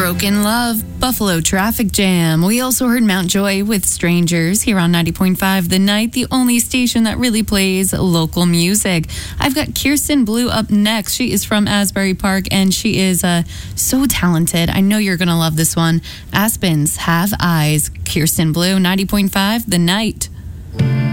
Broken Love, Buffalo Traffic Jam. We also heard Mount Joy with Strangers here on 90.5 The Night, the only station that really plays local music. I've got Kirsten Blue up next. She is from Asbury Park, and she is so talented. I know you're going to love this one. Aspens Have Eyes. Kirsten Blue, 90.5 The Night.